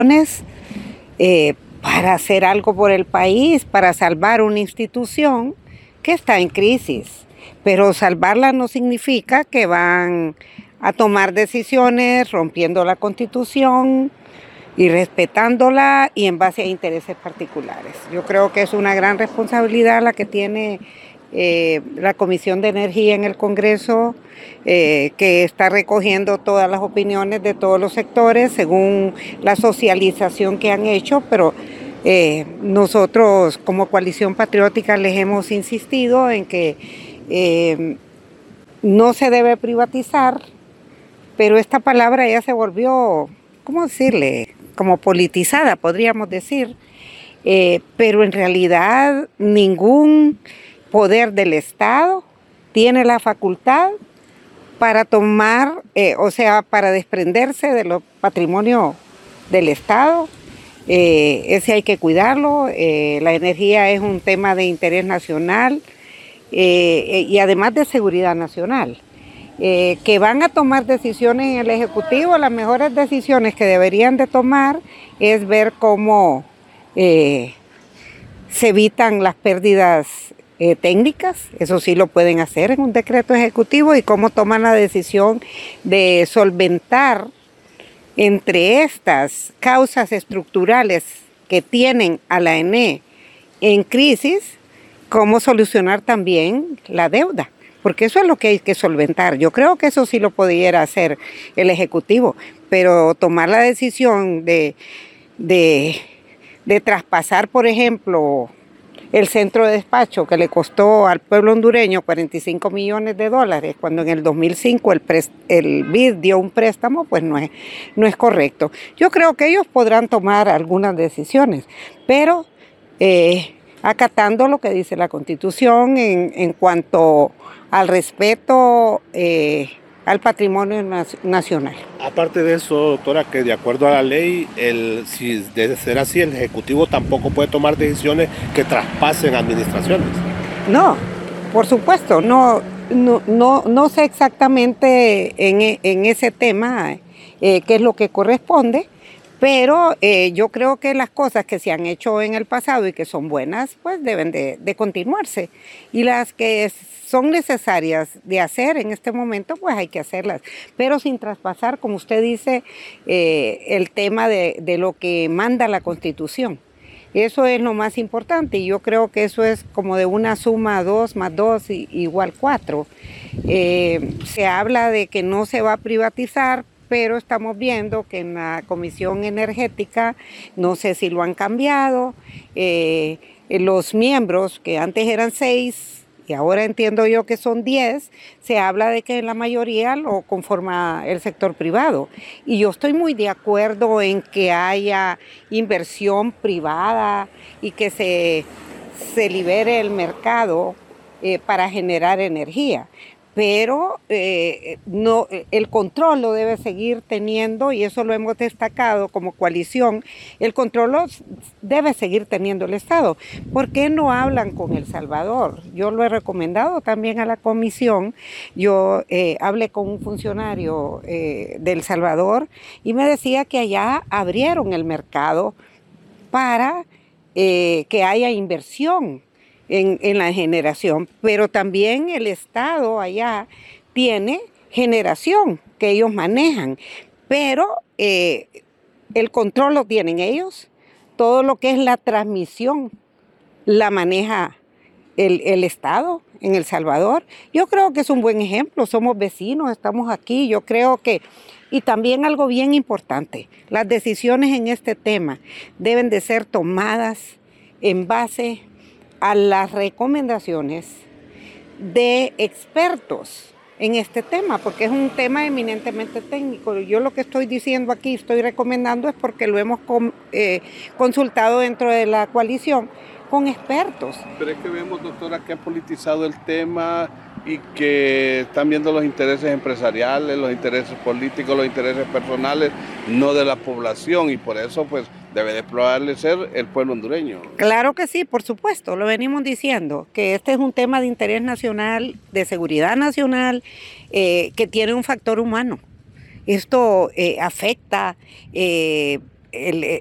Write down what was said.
para hacer algo por el país, para salvar una institución que está en crisis. Pero salvarla no significa que van a tomar decisiones rompiendo la Constitución y respetándola y en base a intereses particulares. Yo creo que es una gran responsabilidad la que tiene la Comisión de Energía en el Congreso, que está recogiendo todas las opiniones de todos los sectores según la socialización que han hecho, pero nosotros como Coalición Patriótica les hemos insistido en que no se debe privatizar, pero esta palabra ya se volvió, ¿cómo decirle?, como politizada, podríamos decir, pero en realidad ningún poder del Estado tiene la facultad para tomar, para desprenderse de los patrimonios del Estado. Ese hay que cuidarlo. La energía es un tema de interés nacional y además de seguridad nacional. Que van a tomar decisiones en el Ejecutivo, las mejores decisiones que deberían de tomar es ver cómo se evitan las pérdidas técnicas, eso sí lo pueden hacer en un decreto ejecutivo, y cómo toman la decisión de solventar entre estas causas estructurales que tienen a la ENE en crisis, cómo solucionar también la deuda. Porque eso es lo que hay que solventar. Yo creo que eso sí lo pudiera hacer el Ejecutivo, pero tomar la decisión de traspasar, por ejemplo, el centro de despacho que le costó al pueblo hondureño $45 millones, cuando en el 2005 el BID dio un préstamo, pues no es correcto. Yo creo que ellos podrán tomar algunas decisiones, pero acatando lo que dice la Constitución en cuanto al respeto al patrimonio nacional. Aparte de eso, doctora, que de acuerdo a la ley, si debe ser así, el Ejecutivo tampoco puede tomar decisiones que traspasen administraciones. No, por supuesto, no sé exactamente en ese tema qué es lo que corresponde, pero yo creo que las cosas que se han hecho en el pasado y que son buenas, pues deben de continuarse. Y las que son necesarias de hacer en este momento, pues hay que hacerlas. Pero sin traspasar, como usted dice, el tema de lo que manda la Constitución. Eso es lo más importante, y yo creo que eso es como de una suma 2 más 2 igual 4. Se habla de que no se va a privatizar, pero estamos viendo que en la Comisión Energética, no sé si lo han cambiado, los miembros que antes eran 6 y ahora entiendo yo que son 10, se habla de que la mayoría lo conforma el sector privado. Y yo estoy muy de acuerdo en que haya inversión privada y que se libere el mercado para generar energía. Pero no, el control lo debe seguir teniendo, y eso lo hemos destacado como coalición. El control lo debe seguir teniendo el Estado. ¿Por qué no hablan con El Salvador? Yo lo he recomendado también a la comisión. Yo hablé con un funcionario de El Salvador y me decía que allá abrieron el mercado para que haya inversión en la generación, pero también el Estado allá tiene generación que ellos manejan, pero el control lo tienen ellos, todo lo que es la transmisión la maneja el Estado en El Salvador. Yo creo que es un buen ejemplo, somos vecinos, estamos aquí, yo creo que, y también algo bien importante, las decisiones en este tema deben de ser tomadas en base a las recomendaciones de expertos en este tema, porque es un tema eminentemente técnico. Yo lo que estoy diciendo aquí, estoy recomendando, es porque lo hemos consultado dentro de la coalición con expertos. Pero es que vemos, doctora, que ha politizado el tema y que están viendo los intereses empresariales, los intereses políticos, los intereses personales, no de la población, y por eso pues debe de prevalecer el pueblo hondureño. Claro que sí, por supuesto, lo venimos diciendo, que este es un tema de interés nacional, de seguridad nacional, que tiene un factor humano. Esto afecta el,